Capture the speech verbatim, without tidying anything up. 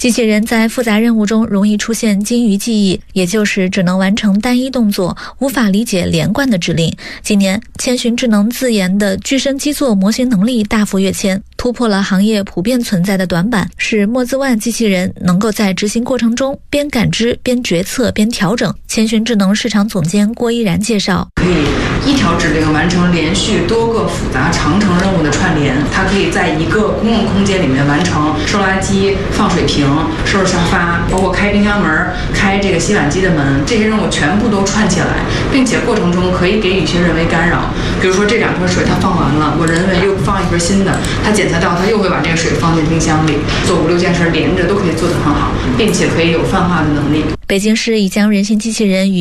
机器人在复杂任务中容易出现金鱼记忆，也就是只能完成单一动作，无法理解连贯的指令。今年，千寻智能自研的具身基座模型能力大幅跃迁，突破了行业普遍存在的短板，使墨兹万机器人能够在执行过程中边感知边决策边调整。千寻智能市场总监郭依然介绍， 可以一条指令完成连续多个复杂长程任务的串联，它可以在一个公共空间里面完成收垃圾、放水瓶、收拾沙发，包括开冰箱门、开这个洗碗机的门，这些任务全部都串起来，并且过程中可以给予一些人为干扰。比如说这两盆水它放完了，我人为又放一盆新的，它检测到它又会把这个水放进冰箱里，做五六件事连着都可以做得很好，并且可以有泛化的能力。 北京市已将人形机器人与